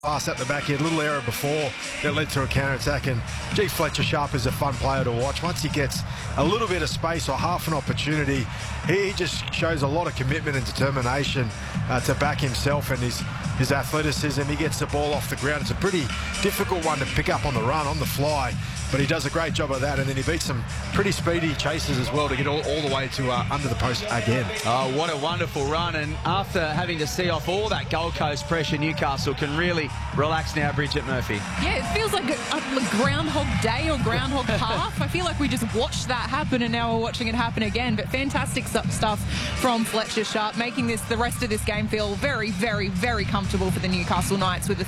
Pass at the back end, little error before that led to a counter-attack, and G. Fletcher Sharp is a fun player to watch. Once he gets a little bit of space or half an opportunity, he just shows a lot of commitment and determination to back himself and his athleticism. He gets the ball off the ground. It's a pretty difficult one to pick up on the run, on the fly, but he does a great job of that, and then he beats some pretty speedy chasers as well to get all the way to under the post again. Oh, what a wonderful run, and after having to see off all that Gold Coast pressure, Newcastle can really relax now, Bridget Murphy. Yeah, it feels like a Groundhog Day or Groundhog Half. I feel like we just watched that happen and now we're watching it happen again. But fantastic stuff from Fletcher Sharp, making the rest of this game feel very, very, very comfortable for the Newcastle Knights with a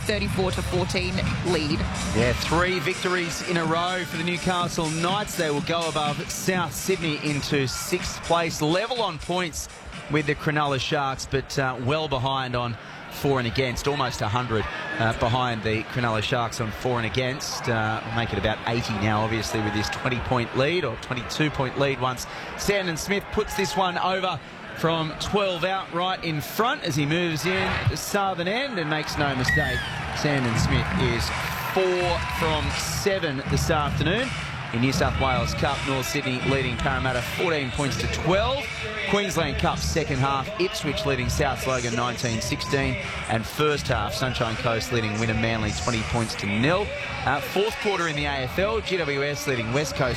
34-14 lead. Yeah, 3 victories in a row for the Newcastle Knights. They will go above South Sydney into 6th place, level on points with the Cronulla Sharks, but well behind on for and against, almost 100 behind the Cronulla Sharks on for and against. Make it about 80 now, obviously, with this 20-point lead, or 22-point lead once Sandon Smith puts this one over from 12 out right in front as he moves in to southern end and makes no mistake. Sandon Smith is 4 from 7 this afternoon. In New South Wales Cup, North Sydney leading Parramatta 14 points to 12. Queensland Cup second half, Ipswich leading South Logan 19-16. And first half, Sunshine Coast leading Wynnum Manly 20 points to 0. Fourth quarter in the AFL, GWS leading West Coast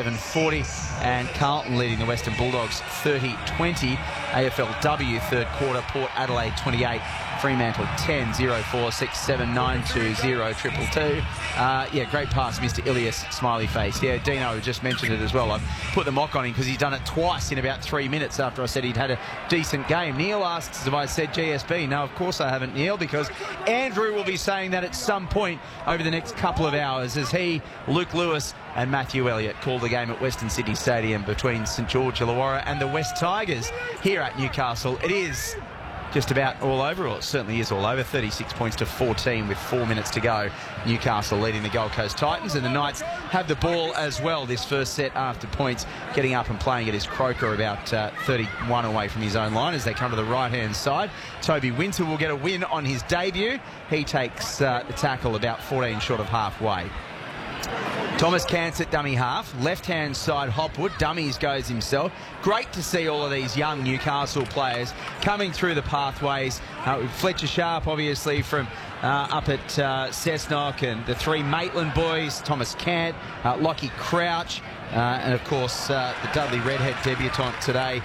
87-40. And Carlton leading the Western Bulldogs 30-20. AFLW third quarter, Port Adelaide 28. Fremantle 10, 0, 4, 6, 7, 9, 2, 0, 222. Yeah, great pass, Mr. Ilias, smiley face. Yeah, Dino just mentioned it as well. I've put the mock on him because he's done it twice in about 3 minutes after I said he'd had a decent game. Neil asks if I said GSB. No, of course I haven't, Neil, because Andrew will be saying that at some point over the next couple of hours as he, Luke Lewis and Matthew Elliott called the game at Western Sydney Stadium between St George Illawarra and the West Tigers here at Newcastle. It is just about all over, or it certainly is all over. 36 points to 14 with 4 minutes to go. Newcastle leading the Gold Coast Titans, and the Knights have the ball as well this first set after points. Getting up and playing it is Croker, about 31 away from his own line as they come to the right-hand side. Toby Winter will get a win on his debut. He takes the tackle about 14 short of halfway. Thomas Cance at dummy half, left-hand side Hopwood, dummies goes himself. Great to see all of these young Newcastle players coming through the pathways. Fletcher Sharp, obviously, from up at Cessnock, and the 3 Maitland boys, Thomas Cant, Lockie Crouch, and of course the Dudley Redhead debutant today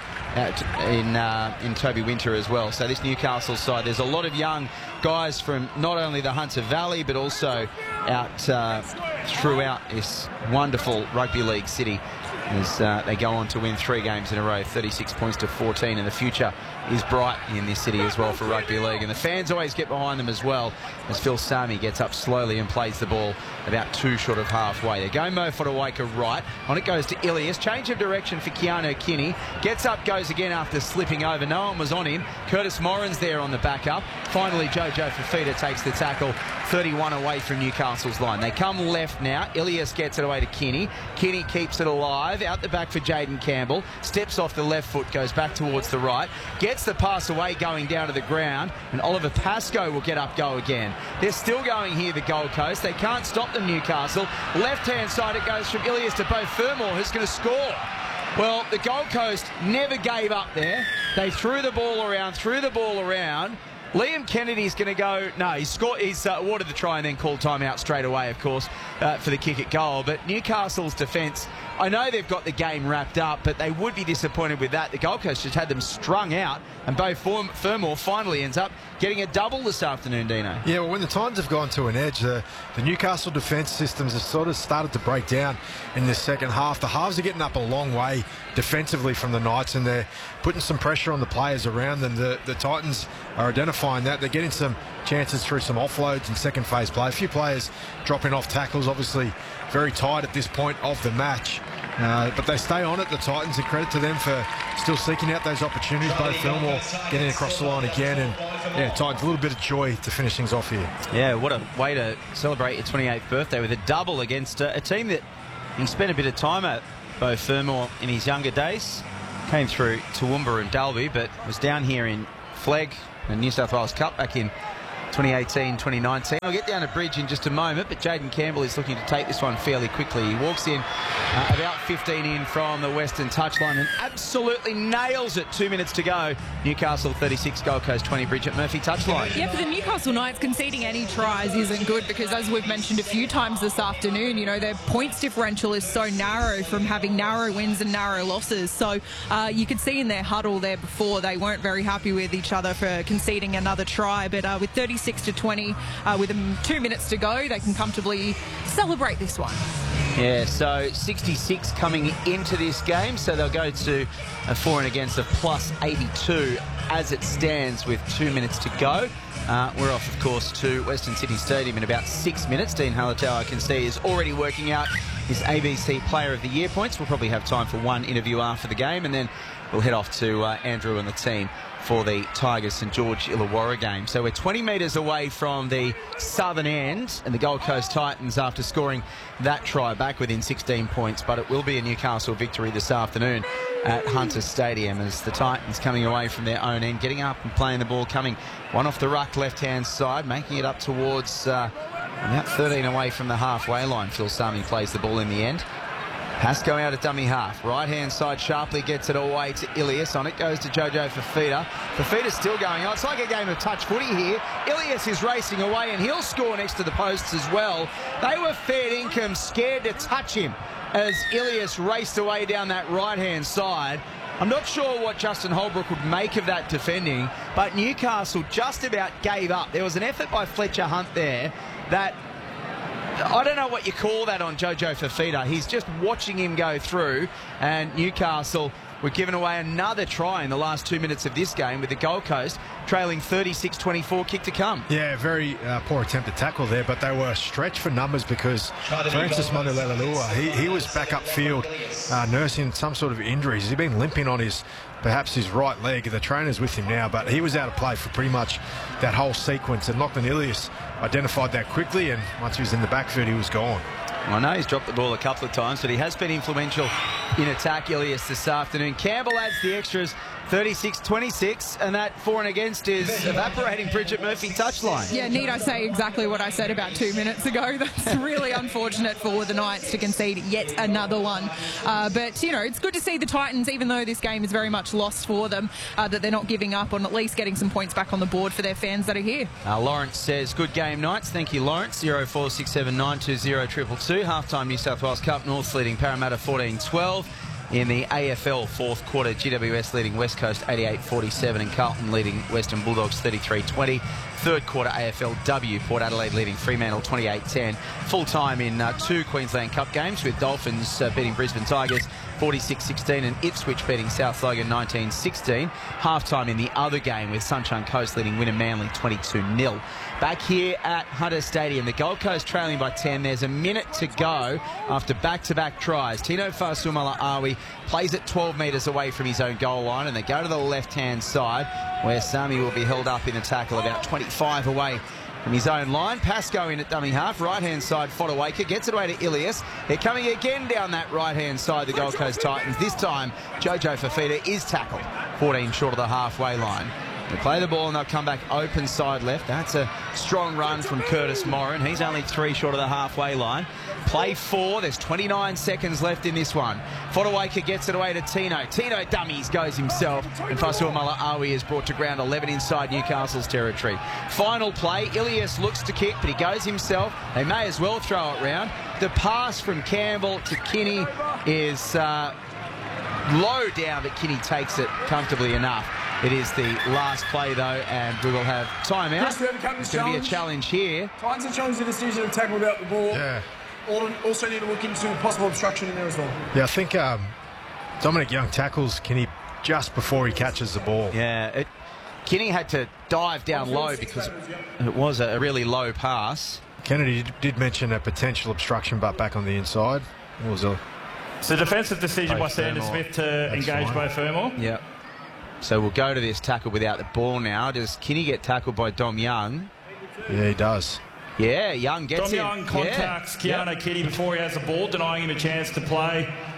in Toby Winter as well. So this Newcastle side, there's a lot of young guys from not only the Hunter Valley but also out throughout this wonderful rugby league city as they go on to win 3 games in a row, 36 points to 14, and the future is bright in this city as well for rugby league, and the fans always get behind them as well as Phil Sami gets up slowly and plays the ball about 2 short of halfway. They go Mo Fodawaker right, on it goes to Ilias, change of direction for Keanu Kinney, gets up, goes again after slipping over, no one was on him. Curtis Morin's there on the backup. Finally Jojo Fafita takes the tackle 31 away from Newcastle's line. They come left now, Ilias gets it away to Kinney, Kinney keeps it alive, out the back for Jaden Campbell, steps off the left foot, goes back towards the right, gets the pass away going down to the ground, and Oliver Pascoe will get up, go again. They're still going here, the Gold Coast. They can't stop them, Newcastle. Left-hand side it goes from Ilias to Beau Fermor, who's going to score. Well, the Gold Coast never gave up there. They threw the ball around. Liam Kennedy's going to go... No, he's awarded the try and then called timeout straight away, of course, for the kick at goal. But Newcastle's defence, I know they've got the game wrapped up, but they would be disappointed with that. The Gold Coast just had them strung out, and Beau Fermor finally ends up getting a double this afternoon, Dino. Yeah, well, when the Titans have gone to an edge, the Newcastle defence systems have sort of started to break down in this second half. The halves are getting up a long way defensively from the Knights, and they're putting some pressure on the players around them. The Titans are identifying that. They're getting some chances through some offloads and second phase play. A few players dropping off tackles, obviously very tight at this point of the match. But they stay on it, the Titans, and credit to them for still seeking out those opportunities. Beau Fermor getting across the line again, and yeah, Titans, a little bit of joy to finish things off here. Yeah, what a way to celebrate your 28th birthday with a double against a team that he spent a bit of time at, Beau Fermor, in his younger days. Came through Toowoomba and Dalby, but was down here in Flegg and New South Wales Cup back in 2018-2019. I'll get down to Bridge in just a moment, but Jaden Campbell is looking to take this one fairly quickly. He walks in about 15 in from the Western touchline and absolutely nails it. 2 minutes to go. Newcastle 36, Gold Coast 20, Bridget Murphy touchline. Yeah, for the Newcastle Knights, conceding any tries isn't good because, as we've mentioned a few times this afternoon, you know, their points differential is so narrow from having narrow wins and narrow losses. So you could see in their huddle there before they weren't very happy with each other for conceding another try. But with 36-20, with 2 minutes to go, they can comfortably celebrate this one. Yeah, so 66 coming into this game, so they'll go to a for and against of plus 82 as it stands with 2 minutes to go. We're off, of course, to Western Sydney Stadium in about 6 minutes. Dean Halatau, I can see, is already working out his ABC Player of the Year points. We'll probably have time for one interview after the game, and then we'll head off to Andrew and the team for the Tigers St George Illawarra game. So we're 20 metres away from the southern end, and the Gold Coast Titans, after scoring that try, back within 16 points, but it will be a Newcastle victory this afternoon at Hunter Stadium as the Titans coming away from their own end, getting up and playing the ball, coming one off the ruck left-hand side, making it up towards about 13 away from the halfway line. Phil Sami plays the ball in the end. Pass going out at dummy half. Right-hand side sharply gets it away to Ilias. On it goes to Jojo Fafita. Fafita's still going on. It's like a game of touch footy here. Ilias is racing away and he'll score next to the posts as well. They were fair income, scared to touch him as Ilias raced away down that right-hand side. I'm not sure what Justin Holbrook would make of that defending, but Newcastle just about gave up. There was an effort by Fletcher Hunt there that... I don't know what you call that on Jojo Fafita. He's just watching him go through, and Newcastle were given away another try in the last 2 minutes of this game with the Gold Coast trailing 36-24, kick to come. Yeah, very poor attempt to tackle there, but they were stretched for numbers because Francis Manulelalua, he was back upfield nursing some sort of injuries. He's been limping on perhaps his right leg. The trainer's with him now, but he was out of play for pretty much that whole sequence, and Lachlan Ilias identified that quickly, and once he was in the backfield, he was gone. I know he's dropped the ball a couple of times, but he has been influential in attack, Ilias, this afternoon. Campbell adds the extras, 36-26, and that for and against is evaporating Bridget Murphy touchline. Yeah, need I say exactly what I said about 2 minutes ago? That's really unfortunate for the Knights to concede yet another one. But, you know, it's good to see the Titans, even though this game is very much lost for them, that they're not giving up on at least getting some points back on the board for their fans that are here. Lawrence says, good game, Knights. Thank you, Lawrence. 0467 920 222. Half-time New South Wales Cup, North leading Parramatta 14-12. In the AFL fourth quarter, GWS leading West Coast 88-47 and Carlton leading Western Bulldogs 33-20. Third quarter AFLW, Port Adelaide leading Fremantle 28-10. Full time in two Queensland Cup games with Dolphins beating Brisbane Tigers 46-16 and Ipswich beating South Logan 19-16. Half time in the other game with Sunshine Coast leading Wynnum Manly 22-0. Back here at Hunter Stadium, the Gold Coast trailing by 10. There's a minute to go after back-to-back tries. Tino Fa'asuamaleaui plays it 12 metres away from his own goal line, and they go to the left-hand side where Sami will be held up in the tackle about 25 away from his own line. Pascoe in at dummy half. Right-hand side, Fodawaker gets it away to Ilias. They're coming again down that right-hand side, the Gold Coast Titans. This time, Jojo Fafita is tackled 14 short of the halfway line. They play the ball and they'll come back open side left. That's a strong run from Curtis Moran. He's only 3 short of the halfway line. Play 4. There's 29 seconds left in this one. Fodawaker gets it away to Tino. Tino dummies, goes himself. And Fa'asuamaleaui is brought to ground 11 inside Newcastle's territory. Final play. Ilias looks to kick, but he goes himself. They may as well throw it round. The pass from Campbell to Kinney is low down, but Kinney takes it comfortably enough. It is the last play, though, and we will have timeout. There's going to be a challenge here. Titans have challenged the decision to tackle without the ball. Yeah. Also need to look into possible obstruction in there as well. Yeah, I think Dominic Young tackles Kinney just before he catches the ball. Yeah, Kinney had to dive down low because it was a really low pass. Kennedy did mention a potential obstruction, but back on the inside. It was a... It's a defensive decision by Sanders Smith to engage Bo Fermor. Yeah. So we'll go to this tackle without the ball now. Does Kinney get tackled by Dom Young? Yeah, he does. Yeah, Young gets Dom Young contacts Keano Kitty before he has the ball, denying him a chance to play.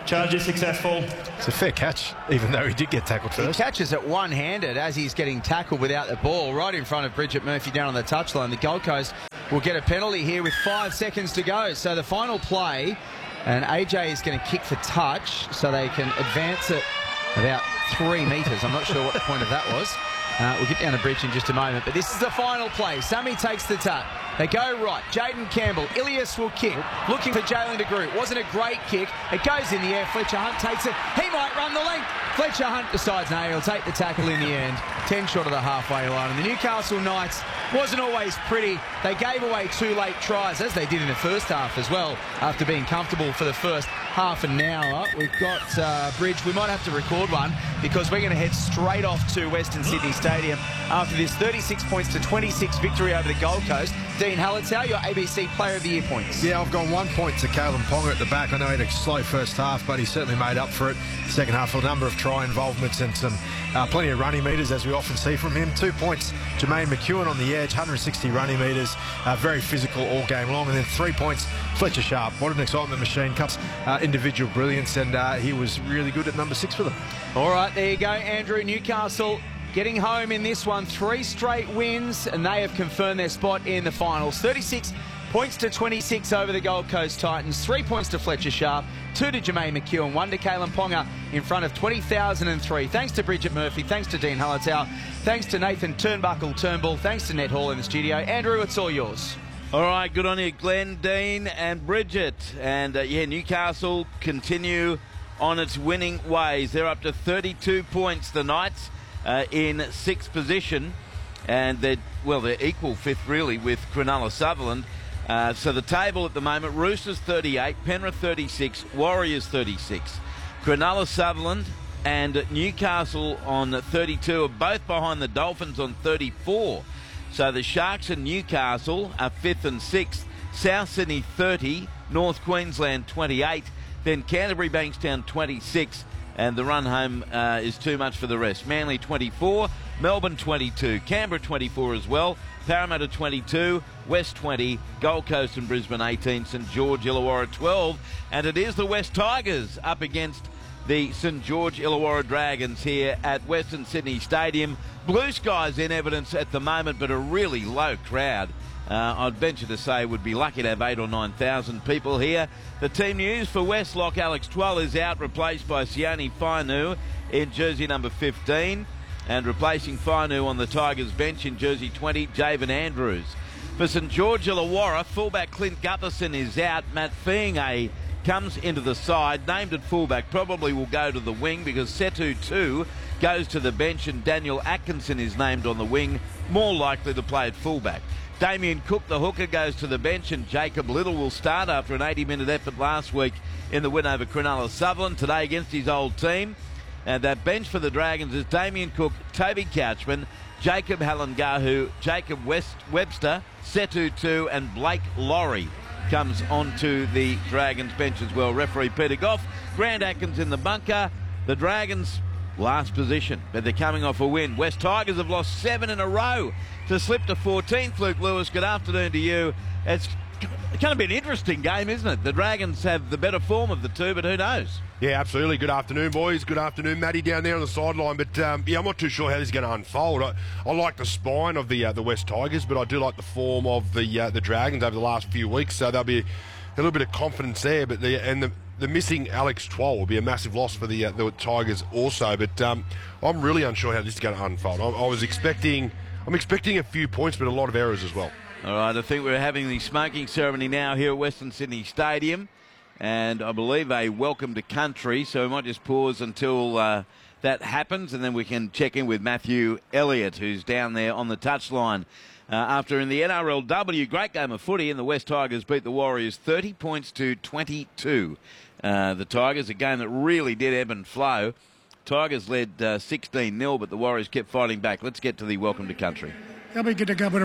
Charge is successful. It's a fair catch, even though he did get tackled He first. catches it one-handed as he's getting tackled without the ball right in front of Bridget Murphy down on the touchline. The Gold Coast will get a penalty here with 5 seconds to go. So the final play, and AJ is going to kick for touch so they can advance it about 3 metres. I'm not sure what the point of that was. We'll get down the bridge in just a moment, but this is the final play. Sammy takes the tut. They go right. Jaden Campbell. Ilias will kick. Looking for Jalen de Groot. Wasn't a great kick. It goes in the air. Fletcher Hunt takes it. He might run the length. Fletcher Hunt decides, no, he'll take the tackle in the end. 10 short of the halfway line. And the Newcastle Knights wasn't always pretty. They gave away 2 late tries, as they did in the first half as well, after being comfortable for the first half an hour. We've got Bridge. We might have to record one because we're going to head straight off to Western Sydney Stadium after this 36 points to 26 victory over the Gold Coast. Dean Hallertau, your ABC Player of the Year points. Yeah, I've gone 1 point to Kalyn Ponga at the back. I know he had a slow first half, but he certainly made up for it. Second half, a number of try involvements and some plenty of running metres, as we often see from him. 2 points, Jermaine McEwen on the edge, 160 running metres, very physical all game long. And then 3 points, Fletcher Sharp. What an excitement machine. Cups individual brilliance, and he was really good at number 6 for them. All right, there you go, Andrew. Newcastle getting home in this one. 3 straight wins, and they have confirmed their spot in the finals. 36 points to 26 over the Gold Coast Titans. 3 points to Fletcher Sharp, 2 to Jermaine McEwen, 1 to Kalyn Ponga in front of 20,003. Thanks to Bridget Murphy, thanks to Dean Hallertau, thanks to Nathan Turnbull, thanks to Ned Hall in the studio. Andrew, it's all yours. All right, good on you, Glenn, Dean and Bridget. And, Newcastle continue on its winning ways. They're up to 32 points, the Knights, in 6th position. And they're equal 5th, really, with Cronulla Sutherland. So the table at the moment, Roosters 38, Penrith 36, Warriors 36. Cronulla Sutherland and Newcastle on 32 are both behind the Dolphins on 34. So the Sharks and Newcastle are 5th and 6th. South Sydney 30, North Queensland 28, then Canterbury Bankstown 26, and the run home is too much for the rest. Manly 24, Melbourne 22, Canberra 24 as well, Parramatta 22, West 20, Gold Coast and Brisbane 18, St George Illawarra 12, and it is the West Tigers up against the St George Illawarra Dragons here at Western Sydney Stadium. Blue skies in evidence at the moment, but a really low crowd. I'd venture to say would be lucky to have 8,000 or 9,000 people here. The team news for Westlock, Alex Twell is out, replaced by Sione Fainu in jersey number 15, and replacing Fainu on the Tigers bench in jersey 20, Javen Andrews. For St George Illawarra, fullback Clint Gutherson is out. Matt Fiinge comes into the side, named at fullback, probably will go to the wing because Setu 2 goes to the bench and Daniel Atkinson is named on the wing, more likely to play at fullback. Damien Cook, the hooker, goes to the bench, and Jacob Little will start after an 80-minute effort last week in the win over Cronulla Sutherland, today against his old team. And that bench for the Dragons is Damien Cook, Toby Couchman, Jacob Halangahu, Jacob Webster, Setu 2 and Blake Laurie comes onto the Dragons bench as well. Referee Peter Goff, Grant Atkins in the bunker. The Dragons last position, but they're coming off a win. West Tigers have lost 7 in a row to slip to 14th. Luke Lewis, good afternoon to you. It's going to be an interesting game, isn't it? The Dragons have the better form of the two, but who knows? Yeah, absolutely. Good afternoon, boys. Good afternoon, Matty, down there on the sideline. But, I'm not too sure how this is going to unfold. I like the spine of the West Tigers, but I do like the form of the Dragons over the last few weeks. So there'll be a little bit of confidence there. But the missing Alex Twell will be a massive loss for the Tigers also. But I'm really unsure how this is going to unfold. I'm expecting a few points, but a lot of errors as well. All right, I think we're having the smoking ceremony now here at Western Sydney Stadium, and I believe a welcome to country, so we might just pause until that happens, and then we can check in with Matthew Elliott, who's down there on the touchline. After in the NRLW, great game of footy, and the West Tigers beat the Warriors 30 points to 22. The Tigers, a game that really did ebb and flow. Tigers led 16-0, but the Warriors kept fighting back. Let's get to the welcome to country. As I did for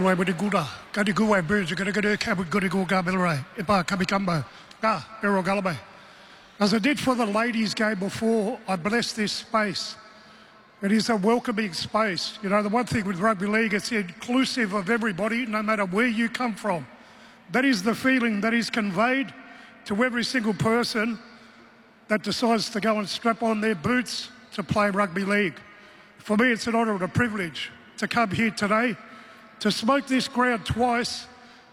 the ladies' game before, I bless this space. It is a welcoming space. You know, the one thing with rugby league, it's inclusive of everybody, no matter where you come from. That is the feeling that is conveyed to every single person that decides to go and strap on their boots to play rugby league. For me, it's an honour and a privilege to come here today, to smoke this ground twice,